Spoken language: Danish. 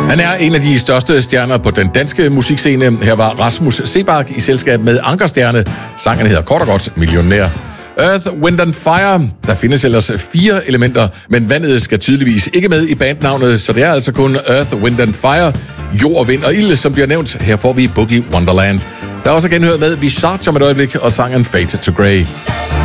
Han er en af de største stjerner på den danske musikscene. Her var Rasmus Seebach i selskab med Ankerstjerne. Sangen hedder kort og godt Millionær. Earth, Wind and Fire. Der findes ellers 4 elementer, men vandet skal tydeligvis ikke med i bandnavnet, så det er altså kun Earth, Wind and Fire, jord, vind og ild, som bliver nævnt. Her får vi Boogie Wonderland. Der er også genhørt med Visage om et øjeblik og sangen Fade to Grey.